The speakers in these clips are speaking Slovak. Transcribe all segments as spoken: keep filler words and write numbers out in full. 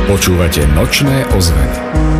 Počúvate Nočné ozveny.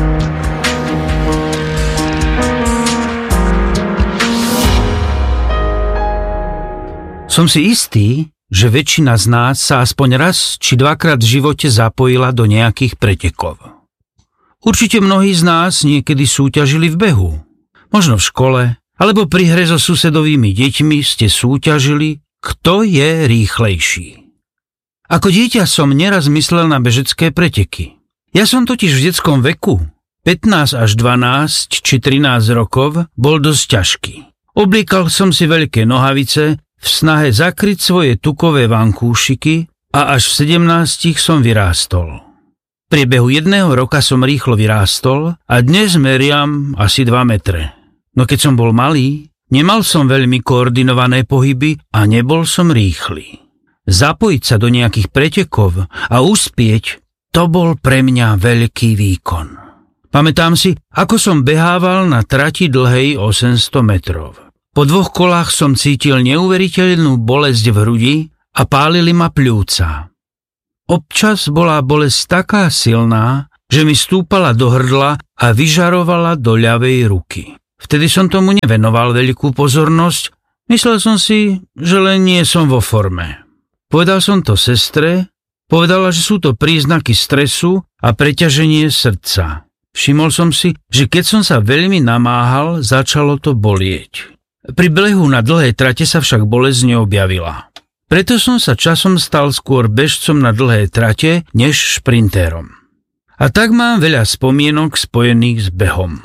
Som si istý, že väčšina z nás sa aspoň raz či dvakrát v živote zapojila do nejakých pretekov. Určite mnohí z nás niekedy súťažili v behu. Možno v škole, alebo pri hre so susedovými deťmi ste súťažili, kto je rýchlejší. Ako dieťa som neraz myslel na bežecké preteky. Ja som totiž v detskom veku, pätnásť až dvanásť či trinásť rokov, bol dosť ťažký. Obliekal som si veľké nohavice v snahe zakryť svoje tukové vankúšiky a až v sedemnástich som vyrástol. V priebehu jedného roka som rýchlo vyrástol a dnes meriam asi dva metre. No keď som bol malý, nemal som veľmi koordinované pohyby a nebol som rýchly. Zapojiť sa do nejakých pretekov a uspieť, to bol pre mňa veľký výkon. Pamätám si, ako som behával na trati dlhej osemsto metrov. Po dvoch kolách som cítil neuveriteľnú bolesť v hrudi a pálili ma pľúca. Občas bola bolesť taká silná, že mi stúpala do hrdla a vyžarovala do ľavej ruky. Vtedy som tomu nevenoval veľkú pozornosť, myslel som si, že len nie som vo forme. Povedal som to sestre, povedala, že sú to príznaky stresu a preťaženie srdca. Všimol som si, že keď som sa veľmi namáhal, začalo to bolieť. Pri behu na dlhé trate sa však bolesť neobjavila. Preto som sa časom stal skôr bežcom na dlhé trate, než šprintérom. A tak mám veľa spomienok spojených s behom.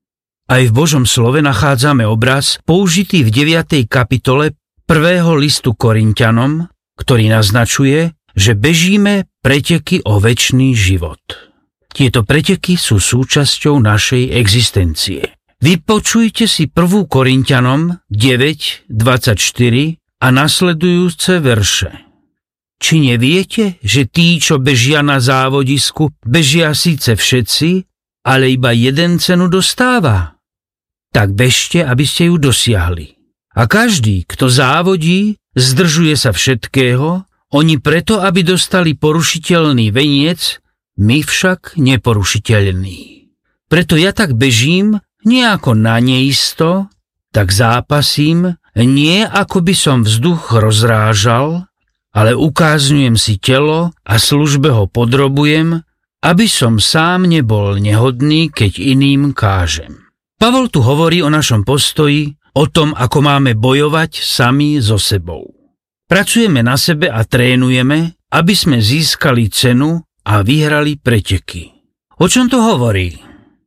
Aj v Božom slove nachádzame obraz použitý v deviatej kapitole prvého listu Korinťanom, ktorý naznačuje, že bežíme preteky o večný život. Tieto preteky sú súčasťou našej existencie. Vypočujte si prvú Korinťanom deväť dvadsaťštyri a nasledujúce verše. Či neviete, že tí, čo bežia na závodisku, bežia síce všetci, ale iba jeden cenu dostáva? Tak bežte, aby ste ju dosiahli. A každý, kto závodí, zdržuje sa všetkého, oni preto, aby dostali porušiteľný veniec, my však neporušiteľný. Preto ja tak bežím, nie ako na neisto, tak zápasím, nie ako by som vzduch rozrážal, ale ukázňujem si telo a službe ho podrobujem, aby som sám nebol nehodný, keď iným kážem. Pavol tu hovorí o našom postoji, o tom, ako máme bojovať sami so sebou. Pracujeme na sebe a trénujeme, aby sme získali cenu a vyhrali preteky. O čom to hovorí?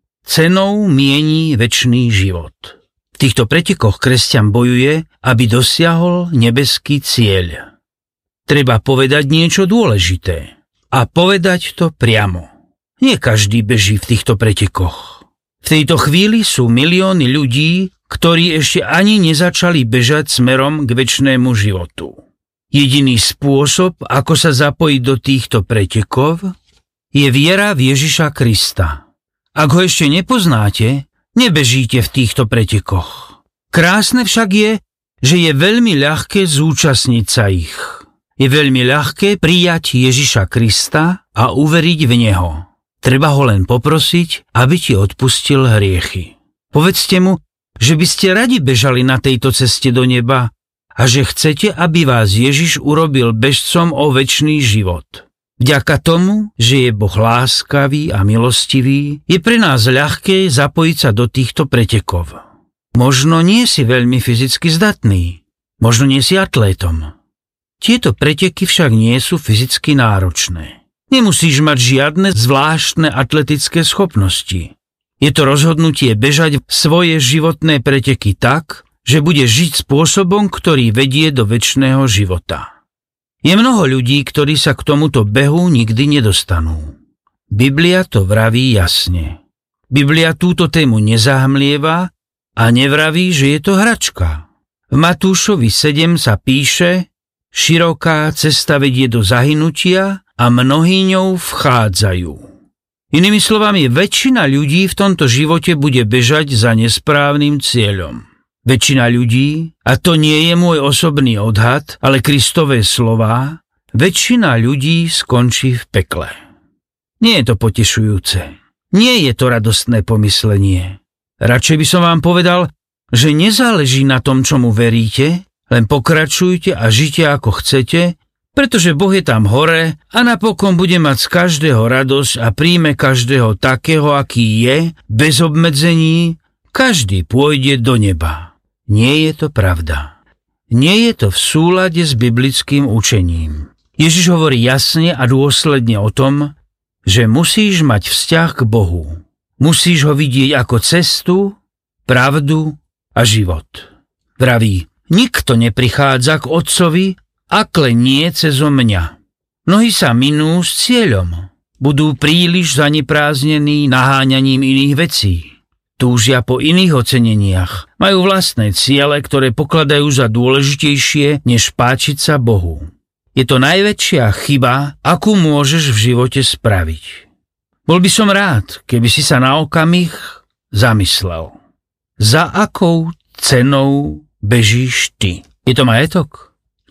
Cenou mieni večný život. V týchto pretekoch kresťan bojuje, aby dosiahol nebeský cieľ. Treba povedať niečo dôležité a povedať to priamo. Nie každý beží v týchto pretekoch. V tejto chvíli sú milióny ľudí, ktorí ešte ani nezačali bežať smerom k večnému životu. Jediný spôsob, ako sa zapojiť do týchto pretekov, je viera v Ježiša Krista. Ak ho ešte nepoznáte, nebežíte v týchto pretekoch. Krásne však je, že je veľmi ľahké zúčastniť sa ich. Je veľmi ľahké prijať Ježiša Krista a uveriť v Neho. Treba ho len poprosiť, aby ti odpustil hriechy. Povedzte mu, že by ste radi bežali na tejto ceste do neba a že chcete, aby vás Ježiš urobil bežcom o večný život. Vďaka tomu, že je Boh láskavý a milostivý, je pre nás ľahké zapojiť sa do týchto pretekov. Možno nie si veľmi fyzicky zdatný, možno nie si atlétom. Tieto preteky však nie sú fyzicky náročné. Nemusíš mať žiadne zvláštne atletické schopnosti. Je to rozhodnutie bežať svoje životné preteky tak, že budeš žiť spôsobom, ktorý vedie do večného života. Je mnoho ľudí, ktorí sa k tomuto behu nikdy nedostanú. Biblia to vraví jasne. Biblia túto tému nezahmlieva a nevraví, že je to hračka. V Matúšovi sedem sa píše: široká cesta vedie do zahynutia a mnohí ňou vchádzajú. Inými slovami, väčšina ľudí v tomto živote bude bežať za nesprávnym cieľom. Väčšina ľudí, a to nie je môj osobný odhad, ale Kristové slová, väčšina ľudí skončí v pekle. Nie je to potešujúce. Nie je to radostné pomyslenie. Radšej by som vám povedal, že nezáleží na tom, čomu veríte, len pokračujte a žite ako chcete, pretože Boh je tam hore a napokon bude mať z každého radosť a príjme každého takého, aký je, bez obmedzení, každý pôjde do neba. Nie je to pravda. Nie je to v súlade s biblickým učením. Ježiš hovorí jasne a dôsledne o tom, že musíš mať vzťah k Bohu. Musíš ho vidieť ako cestu, pravdu a život. Vraví, nikto neprichádza k Otcovi, ak len nie cezo mňa. Mnohí sa minú s cieľom. Budú príliš zaneprázdnení naháňaním iných vecí. Túžia po iných oceneniach. Majú vlastné ciele, ktoré pokladajú za dôležitejšie, než páčiť sa Bohu. Je to najväčšia chyba, akú môžeš v živote spraviť. Bol by som rád, keby si sa na okamih zamyslel. Za akou cenou bežíš ty? Je to majetok?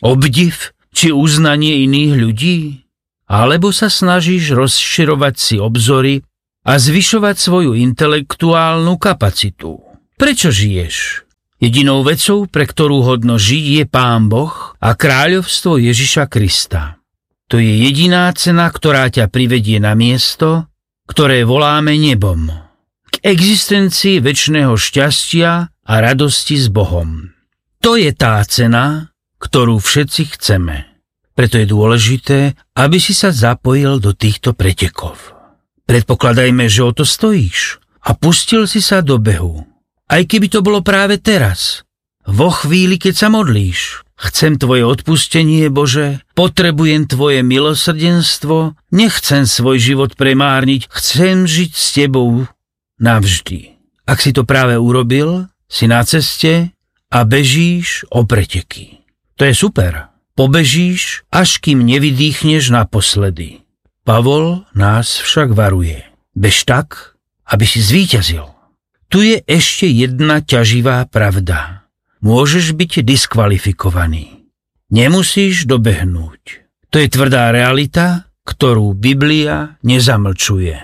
Obdiv či uznanie iných ľudí? Alebo sa snažíš rozširovať si obzory a zvyšovať svoju intelektuálnu kapacitu? Prečo žiješ? Jedinou vecou, pre ktorú hodno žiť, je Pán Boh a kráľovstvo Ježiša Krista. To je jediná cena, ktorá ťa privedie na miesto, ktoré voláme nebom. K existencii večného šťastia a radosti s Bohom. To je tá cena, ktorú všetci chceme. Preto je dôležité, aby si sa zapojil do týchto pretekov. Predpokladajme, že o to stojíš a pustil si sa do behu. Aj keby to bolo práve teraz, vo chvíli, keď sa modlíš. Chcem tvoje odpustenie, Bože, potrebujem tvoje milosrdenstvo, nechcem svoj život premárniť, chcem žiť s tebou navždy. Ak si to práve urobil, si na ceste a bežíš o preteky. To je super. Pobežíš, až kým nevydýchneš naposledy. Pavol nás však varuje. Bež tak, aby si zvíťazil. Tu je ešte jedna ťaživá pravda. Môžeš byť diskvalifikovaný. Nemusíš dobehnúť. To je tvrdá realita, ktorú Biblia nezamlčuje.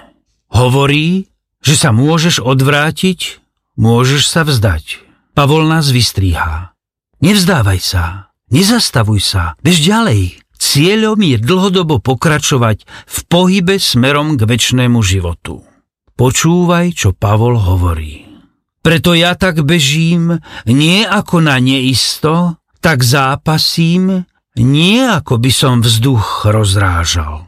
Hovorí, že sa môžeš odvrátiť, môžeš sa vzdať. Pavol nás vystríha. Nevzdávaj sa. Nezastavuj sa, bež ďalej. Cieľom je dlhodobo pokračovať v pohybe smerom k večnému životu. Počúvaj, čo Pavol hovorí. Preto ja tak bežím, nie ako na neisto, tak zápasím, nie ako by som vzduch rozrážal.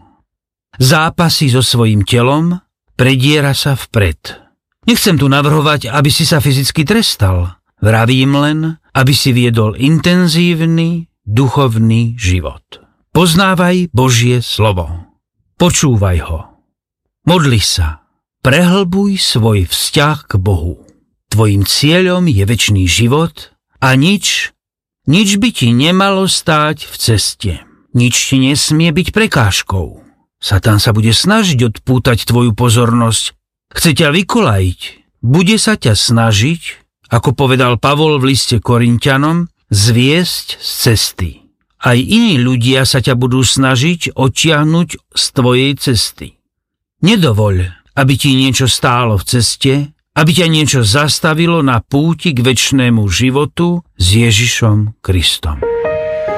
Zápasí so svojím telom, prediera sa vpred. Nechcem tu navrhovať, aby si sa fyzicky trestal. Vravím len, aby si viedol intenzívny, duchovný život. Poznávaj Božie slovo. Počúvaj ho. Modli sa. Prehlbuj svoj vzťah k Bohu. Tvojím cieľom je večný život a nič, nič by ti nemalo stáť v ceste. Nič ti nesmie byť prekážkou. Satan sa bude snažiť odpútať tvoju pozornosť. Chce ťa vykolajiť. Bude sa ťa snažiť, ako povedal Pavol v liste Korinťanom, zviesť z cesty. Aj iní ľudia sa ťa budú snažiť odtiahnuť z tvojej cesty. Nedovoľ, aby ti niečo stálo v ceste, aby ťa niečo zastavilo na púti k večnému životu s Ježišom Kristom.